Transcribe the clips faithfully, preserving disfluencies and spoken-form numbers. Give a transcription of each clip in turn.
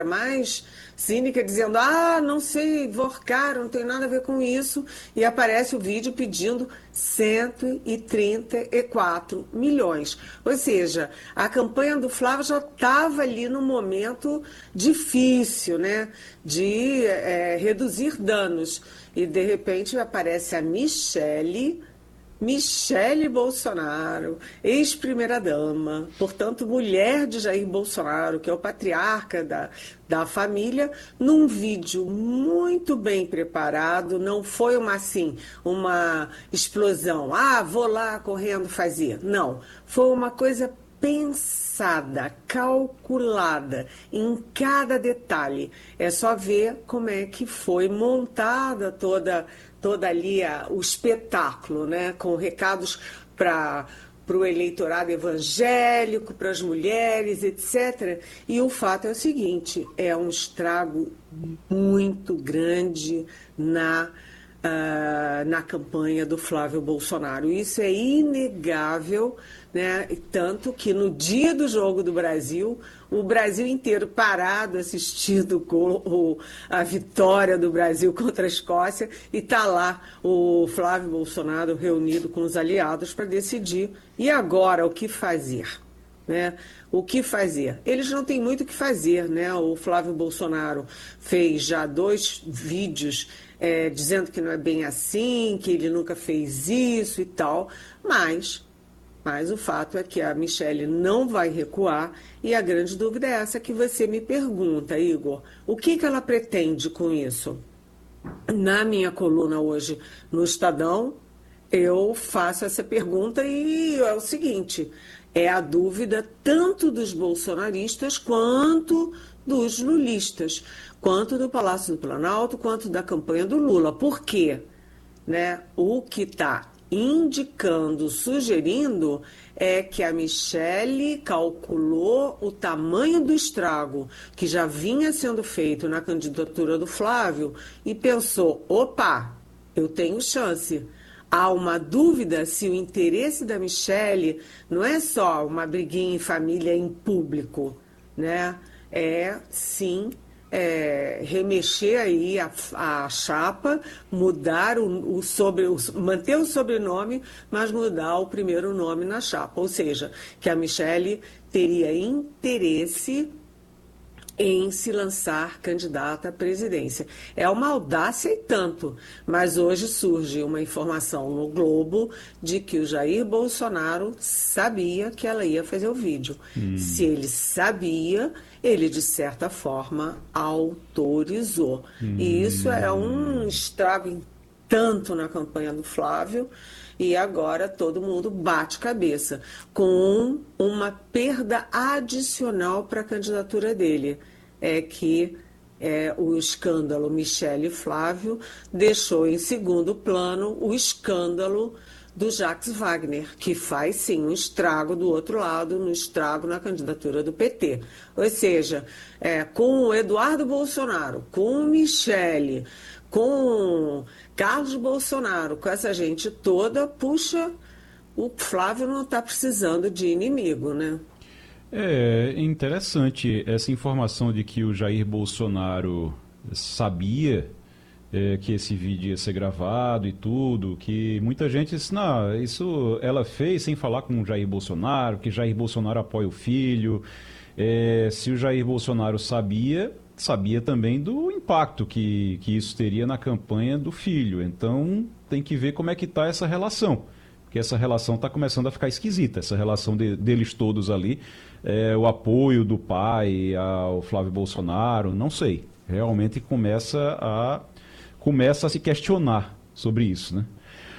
mais cínica, dizendo, ah, não sei, enforcar, não tem nada a ver com isso, e aparece o vídeo pedindo cento e trinta e quatro milhões. Ou seja, a campanha do Flávio já estava ali no momento difícil, né, de é, reduzir danos. E, de repente, aparece a Michele, Michele Bolsonaro, ex-primeira-dama, portanto, mulher de Jair Bolsonaro, que é o patriarca da, da família, num vídeo muito bem preparado, não foi uma, assim, uma explosão, ah, vou lá correndo fazer. Não, foi uma coisa pensada, calculada em cada detalhe. É só ver como é que foi montada toda toda ali a, o espetáculo, né, com recados para para o eleitorado evangélico, para as mulheres, etcétera. E o fato é o seguinte, é um estrago muito grande na Uh, na campanha do Flávio Bolsonaro. Isso é inegável, né? Tanto que no dia do Jogo do Brasil, o Brasil inteiro parado assistindo o, a vitória do Brasil contra a Escócia, e está lá o Flávio Bolsonaro reunido com os aliados para decidir. E agora, o que fazer? Né? O que fazer? Eles não têm muito o que fazer, né? O Flávio Bolsonaro fez já dois vídeos é, dizendo que não é bem assim, que ele nunca fez isso e tal, mas, mas o fato é que a Michele não vai recuar, e a grande dúvida é essa que você me pergunta, Igor. O que, que ela pretende com isso? Na minha coluna hoje no Estadão, eu faço essa pergunta e é o seguinte, é a dúvida tanto dos bolsonaristas quanto dos lulistas, quanto do Palácio do Planalto, quanto da campanha do Lula. Por quê? Né? O que está indicando, sugerindo, é que a Michele calculou o tamanho do estrago que já vinha sendo feito na candidatura do Flávio e pensou, opa, eu tenho chance. Há uma dúvida se o interesse da Michele não é só uma briguinha em família em público, né? É, sim, é, remexer aí a, a chapa, mudar o, o sobre, o, manter o sobrenome, mas mudar o primeiro nome na chapa. Ou seja, que a Michele teria interesse em se lançar candidata à presidência. É uma audácia e tanto, mas hoje surge uma informação no Globo de que o Jair Bolsonaro sabia que ela ia fazer o vídeo. Hum. Se ele sabia, ele de certa forma autorizou. Hum. E isso é um estrago em tanto na campanha do Flávio, e agora todo mundo bate cabeça com uma perda adicional para a candidatura dele. É que é, o escândalo Michele Flávio deixou em segundo plano o escândalo do Jacques Wagner, que faz sim um estrago do outro lado, no estrago na candidatura do P T. Ou seja, é, com o Eduardo Bolsonaro, com o Michele, com Carlos Bolsonaro, com essa gente toda, puxa, o Flávio não está precisando de inimigo, né? É interessante essa informação de que o Jair Bolsonaro sabia é, que esse vídeo ia ser gravado e tudo, que muita gente disse, não, isso ela fez sem falar com o Jair Bolsonaro, que Jair Bolsonaro apoia o filho. É, se o Jair Bolsonaro sabia, sabia também do impacto que, que isso teria na campanha do filho. Então tem que ver como é que está essa relação, porque essa relação está começando a ficar esquisita, essa relação de, deles todos ali, é, o apoio do pai ao Flávio Bolsonaro, não sei, realmente começa a, começa a se questionar sobre isso, né?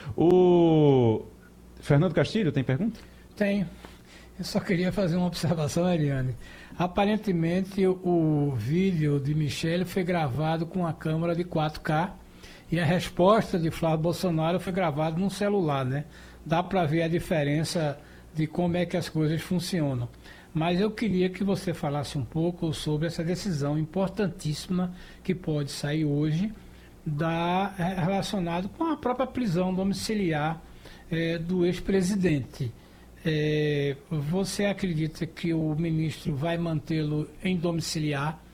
O Fernando Castilho tem pergunta? Tenho. Eu só queria fazer uma observação, Eliane. Aparentemente, o vídeo de Michele foi gravado com a câmera de quatro K e a resposta de Flávio Bolsonaro foi gravada num celular, né? Dá para ver a diferença de como é que as coisas funcionam. Mas eu queria que você falasse um pouco sobre essa decisão importantíssima que pode sair hoje da, relacionado com a própria prisão domiciliar é, do ex-presidente. É, você acredita que o ministro vai mantê-lo em domiciliar